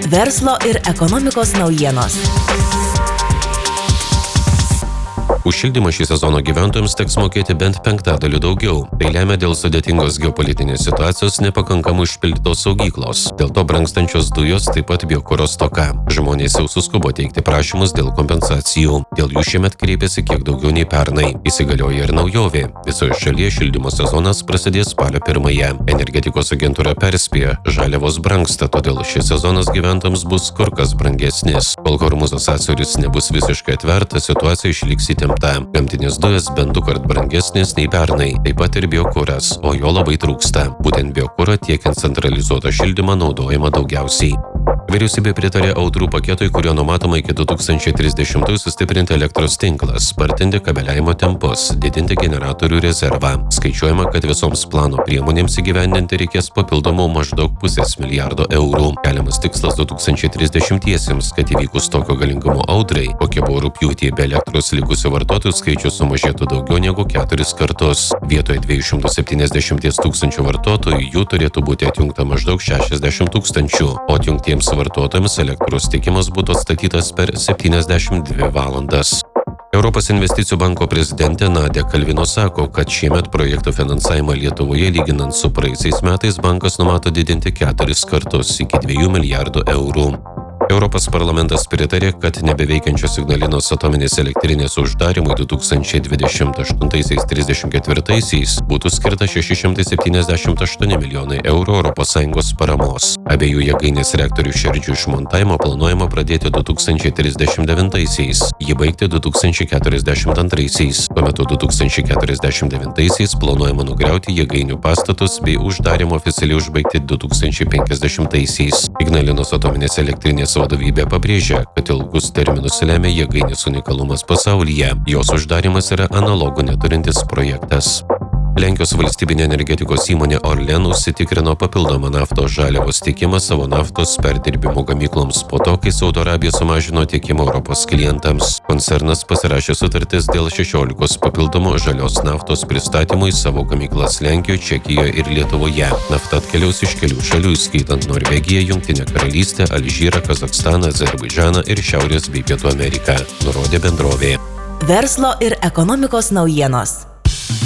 Verslo ir ekonomikos naujienos. Už šildymą šį sezoną gyventojams teks mokėti bent 5% daugiau. Tai lemia dėl sudėtingos geopolitinės situacijos nepakankamai užpildytos saugyklos. Dėl to brangstančios dujos, taip pat biokuro stoka. Žmonės jau suskubo teikti prašymus dėl kompensacijų. Dėl jų šiemet kreipėsi kiek daugiau nei pernai. Įsigalioja ir naujovė. Visoje šalyje šildymo sezonas prasidės spalio 1. Energetikos agentūra perspėja, žaliavos brangsta, todėl šis sezonas gyventojams bus kur kas brangesnis. Kol Hormūzo sąsiauris nebus visiškai atvertas, situacija išliks įtempta. Gamtinės dujas bent 2 brangesnės nei pernai, taip pat ir biokuras, o jo labai trūksta. Būtent biokurą tiekiant centralizuotą šildymą naudojama daugiausiai. Vyriausybė pritarė audrų paketui, kurio numatoma iki 2030 sustiprinti elektros tinklą, spartinti kabeliavimo tempus, didinti generatorių rezervą. Skaičiuojama, kad visoms plano priemonėms įgyvendinti reikės papildomų maždaug 0,5 milijardo eurų. Keliamas tikslas 2030-iesiems, kad įvykus tokio galingumo audrai, kokie buvo rugpjūtį, be elektros likusių vartotojų skaičius sumažėtų daugiau negu 4 kartus. Vietoje 270 tūkstančių vartotojų jų turėtų būti atjungta maždaug 60 tūkstančių, o atjungtiems vartotojams elektros tiekimas būtų atstatytas per 72 valandas. Europos investicijų banko prezidentė Nadia Kalvino sako, kad šiemet projektų finansavimą Lietuvoje lyginant su praeisiais metais bankas numato didinti 4 kartus iki 2 milijardų eurų. Europos parlamentas pritarė, kad nebeveikiančios Ignalinos atominės elektrinės uždarimui 2028-34 būtų skirta 678 milijonai eurų ES paramos. Abiejų jėgainės reaktorių širdžių išmontavimą planuojama pradėti 2039-aisiais, jį baigti 2042-aisiais. Tuo metu 2049-aisiais planuojama nugriauti jėgainių pastatus bei uždarimą oficialiai užbaigti 2050-aisiais. Ignalinos atominės elektrinės vadovybė pabrėžia, kad ilgus terminus lemia jėgainės unikalumas pasaulyje. Jos uždarimas yra analogų neturintis projektas. Lenkijos valstybinė energetikos įmonė Orlen užsitikrino papildomą naftos žaliavos tiekimą savo naftos perdirbimo gamykloms po to, kai Saudo Arabija sumažino tiekimą Europos klientams. Koncernas pasirašė sutartis dėl 16 papildomų žalios naftos pristatymų į savo gamyklas Lenkijoje, Čekijoje ir Lietuvoje. Nafta atkeliaus iš kelių šalių, įskaitant Norvegiją, Jungtinę karalystę, Alžyrą, Kazachstaną, Azerbaidžaną ir Šiaurės bei Pietų Ameriką, nurodė bendrovė. Verslo ir ekonomikos naujienos.